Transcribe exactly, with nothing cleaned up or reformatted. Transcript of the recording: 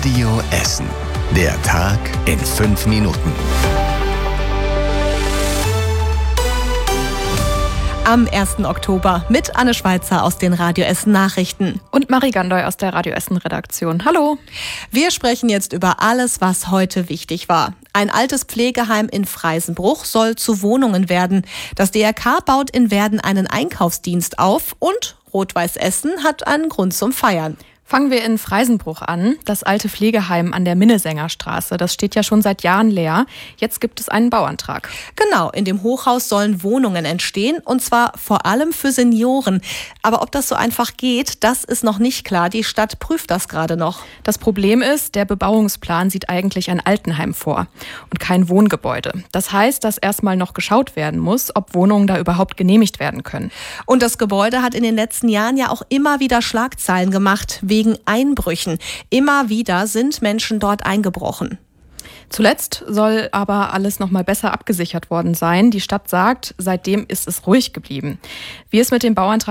Radio Essen. Der Tag in fünf Minuten. Am ersten Oktober mit Anne Schweizer aus den Radio Essen Nachrichten. Und Marie Gandoy aus der Radio Essen Redaktion. Hallo. Wir sprechen jetzt über alles, was heute wichtig war. Ein altes Pflegeheim in Freisenbruch soll zu Wohnungen werden. Das D R K baut in Werden einen Einkaufsdienst auf und Rot-Weiß Essen hat einen Grund zum Feiern. Fangen wir in Freisenbruch an. Das alte Pflegeheim an der Minnesänger-Straße, das steht ja schon seit Jahren leer. Jetzt gibt es einen Bauantrag. Genau, in dem Hochhaus sollen Wohnungen entstehen und zwar vor allem für Senioren. Aber ob das so einfach geht, das ist noch nicht klar. Die Stadt prüft das gerade noch. Das Problem ist, der Bebauungsplan sieht eigentlich ein Altenheim vor und kein Wohngebäude. Das heißt, dass erstmal noch geschaut werden muss, ob Wohnungen da überhaupt genehmigt werden können. Und das Gebäude hat in den letzten Jahren ja auch immer wieder Schlagzeilen gemacht, wegen Einbrüchen. Immer wieder sind Menschen dort eingebrochen. Zuletzt soll aber alles noch mal besser abgesichert worden sein. Die Stadt sagt, seitdem ist es ruhig geblieben. Wie es mit dem Bauantrag